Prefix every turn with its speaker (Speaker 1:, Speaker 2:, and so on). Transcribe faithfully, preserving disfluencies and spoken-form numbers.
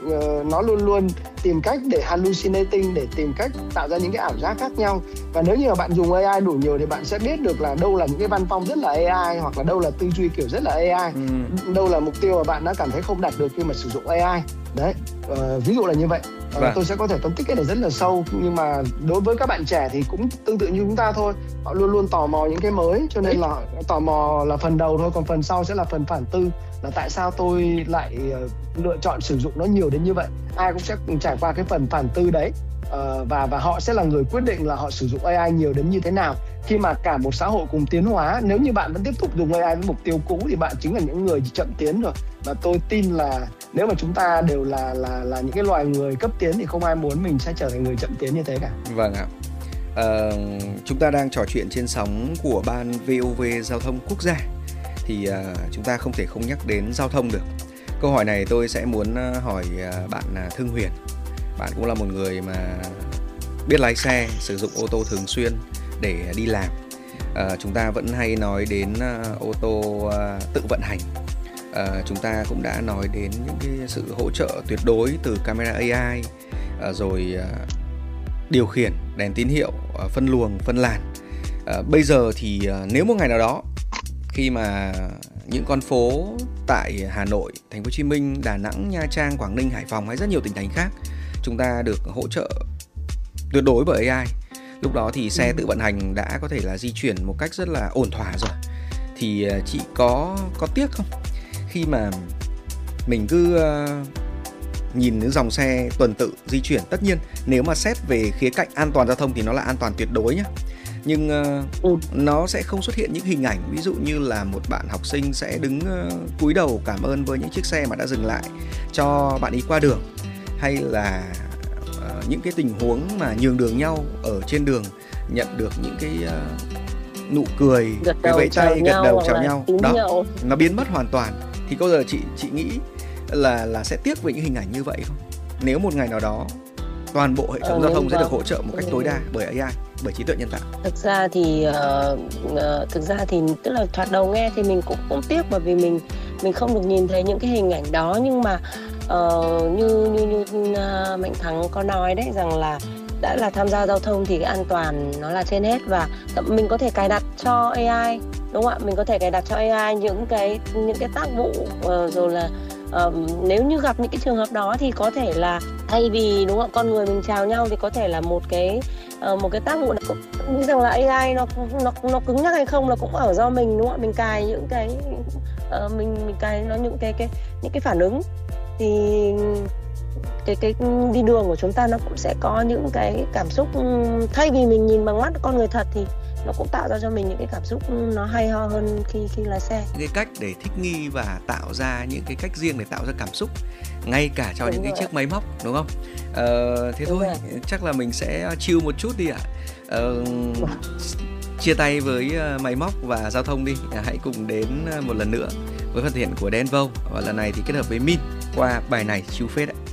Speaker 1: uh, nó luôn luôn tìm cách để hallucinating, để tìm cách tạo ra những cái ảo giác khác nhau. Và nếu như mà bạn dùng a i đủ nhiều thì bạn sẽ biết được là đâu là những cái văn phong rất là a i, hoặc là đâu là tư duy kiểu rất là a i, ừ. đâu là mục tiêu mà bạn đã cảm thấy không đạt được khi mà sử dụng a i. Đấy, uh, ví dụ là như vậy. Uh, vâng. Tôi sẽ có thể phân tích cái này rất là sâu, nhưng mà đối với các bạn trẻ thì cũng tương tự như chúng ta thôi. Họ luôn luôn tò mò những cái mới, cho nên là tò mò là phần đầu thôi, còn phần sau sẽ là phần phản tư, là tại sao tôi lại uh, lựa chọn sử dụng nó nhiều đến như vậy. Ai cũng sẽ trải qua cái phần phản tư đấy, uh, và và họ sẽ là người quyết định là họ sử dụng a i nhiều đến như thế nào. Khi mà cả một xã hội cùng tiến hóa, nếu như bạn vẫn tiếp tục dùng a i với mục tiêu cũ thì bạn chính là những người chậm tiến rồi. Và tôi tin là nếu mà chúng ta đều là là là những cái loài người cấp tiến thì không ai muốn mình sẽ trở thành người chậm tiến như thế cả.
Speaker 2: Vâng ạ. Uh, chúng ta đang trò chuyện trên sóng của ban vê o vê Giao thông Quốc gia, thì uh, chúng ta không thể không nhắc đến giao thông được. Câu hỏi này tôi sẽ muốn uh, hỏi uh, bạn uh, Thương Huyền. Bạn cũng là một người mà biết lái xe, sử dụng ô tô thường xuyên để đi làm. Uh, chúng ta vẫn hay nói đến uh, ô tô uh, tự vận hành. Uh, chúng ta cũng đã nói đến những cái sự hỗ trợ tuyệt đối từ camera a i, uh, rồi uh, điều khiển đèn tín hiệu, uh, phân luồng, phân làn. Uh, bây giờ thì uh, nếu một ngày nào đó khi mà những con phố tại Hà Nội, Thành phố Hồ Chí Minh, Đà Nẵng, Nha Trang, Quảng Ninh, Hải Phòng hay rất nhiều tỉnh thành khác chúng ta được hỗ trợ tuyệt đối bởi a i, lúc đó thì xe tự vận hành đã có thể là di chuyển một cách rất là ổn thỏa rồi. Thì uh, chị có có tiếc không khi mà mình cứ uh, nhìn những dòng xe tuần tự di chuyển? Tất nhiên nếu mà xét về khía cạnh an toàn giao thông thì nó là an toàn tuyệt đối nhá, nhưng uh, ừ. nó sẽ không xuất hiện những hình ảnh ví dụ như là một bạn học sinh sẽ đứng uh, cúi đầu cảm ơn với những chiếc xe mà đã dừng lại cho bạn ý qua đường, hay là uh, những cái tình huống mà nhường đường nhau ở trên đường, nhận được những cái uh, nụ cười, cái vẫy tay, gật đầu chào nhau đó, nhậu. Nó biến mất hoàn toàn. Thì có giờ chị chị nghĩ là là sẽ tiếc về những hình ảnh như vậy không? Nếu một ngày nào đó toàn bộ hệ thống ờ, giao thông sẽ được hỗ trợ một cách tối đa bởi a i, bởi trí tuệ nhân tạo.
Speaker 3: Thực ra thì uh, uh, thực ra thì tức là thoạt đầu nghe thì mình cũng cũng tiếc, bởi vì mình mình không được nhìn thấy những cái hình ảnh đó, nhưng mà uh, như như như uh, Mạnh Thắng có nói đấy, rằng là đã là tham gia giao thông thì cái an toàn nó là trên hết, và mình có thể cài đặt cho a i, đúng không ạ? Mình có thể cài đặt cho a i những cái những cái tác vụ, uh, rồi là uh, nếu như gặp những cái trường hợp đó thì có thể là thay vì, đúng không, con người mình chào nhau thì có thể là một cái uh, một cái tác vụ này cũng nghĩ rằng là a i nó nó nó cứng nhắc hay không là cũng ở do mình, đúng không ạ? Mình cài những cái uh, mình mình cài nó những cái cái những cái phản ứng, thì cái cái đi đường của chúng ta nó cũng sẽ có những cái cảm xúc, thay vì mình nhìn bằng mắt con người thật thì nó cũng tạo ra cho mình những cái cảm xúc nó hay ho hơn khi khi lái xe.
Speaker 2: Những cái cách để thích nghi và tạo ra những cái cách riêng để tạo ra cảm xúc ngay cả cho đúng những rồi. Cái chiếc máy móc, đúng không? Ờ, thế đúng thôi rồi. Chắc là mình sẽ chill một chút đi ạ. Ờ, chia tay với máy móc và giao thông đi. Hãy cùng đến một lần nữa với phần thể hiện của Denvo, và lần này thì kết hợp với Min qua bài này chill phết ạ.